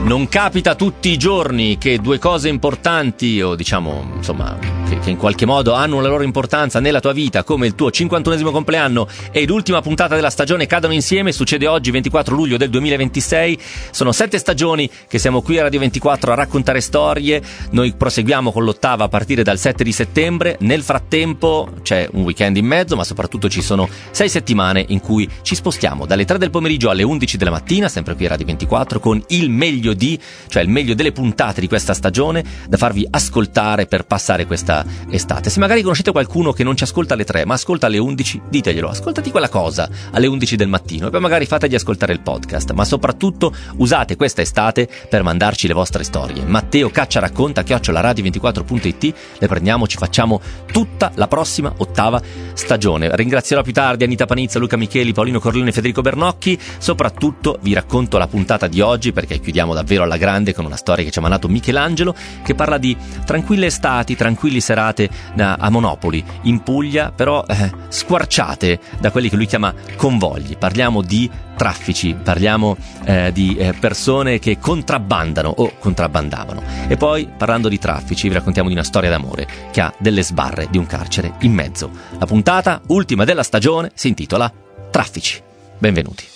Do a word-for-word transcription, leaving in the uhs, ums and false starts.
Non capita tutti i giorni che due cose importanti, o diciamo, insomma, che, che in qualche modo hanno la loro importanza nella tua vita, come il tuo cinquantunesimo compleanno e l'ultima puntata della stagione, cadano insieme. Succede oggi, ventiquattro luglio del duemilaventisei. Sono sette stagioni che siamo qui a Radio ventiquattro a raccontare storie. Noi proseguiamo con l'ottava a partire dal sette di settembre. Nel frattempo c'è un weekend in mezzo, ma soprattutto ci sono sei settimane in cui ci spostiamo dalle tre del pomeriggio alle undici della mattina, sempre qui a Radio ventiquattro, con il meglio di, cioè il meglio delle puntate di questa stagione da farvi ascoltare per passare questa estate. Se magari conoscete qualcuno che non ci ascolta alle tre ma ascolta alle undici, diteglielo, ascoltati quella cosa alle undici del mattino e poi magari fategli ascoltare il podcast. Ma soprattutto usate questa estate per mandarci le vostre storie. Matteo Caccia racconta chiocciola radio ventiquattro punto it, le prendiamo, ci facciamo tutta la prossima ottava stagione. Ringrazierò più tardi Anita Panizza, Luca Micheli, Paolino Corleone e Federico Bernocchi. Soprattutto vi racconto la puntata di oggi, perché chiudiamo davvero alla grande con una storia che ci ha mandato Michelangelo, che parla di tranquille estati, tranquilli serate a Monopoli in Puglia, però eh, squarciate da quelli che lui chiama convogli. Parliamo di traffici, parliamo eh, di eh, persone che contrabbandano o contrabbandavano. E poi, parlando di traffici, vi raccontiamo di una storia d'amore che ha delle sbarre di un carcere in mezzo. La puntata ultima della stagione si intitola Traffici. Benvenuti.